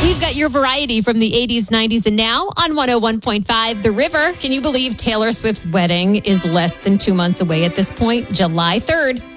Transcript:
We've got your variety from the 80s, 90s, and now on 101.5 The River. Can you believe Taylor Swift's wedding is less than 2 months away at this point? July 3rd.